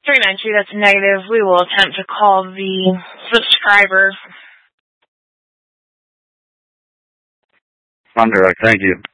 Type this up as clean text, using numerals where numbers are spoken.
392, that's negative. We will attempt to call the subscriber. On direct, thank you.